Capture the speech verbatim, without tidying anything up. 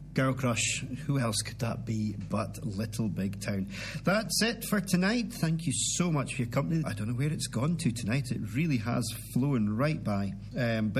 Girl crush, who else could that be but Little Big Town? That's it for tonight. Thank you so much for your company. I don't know where it's gone to tonight. It really has flown right by. Um, but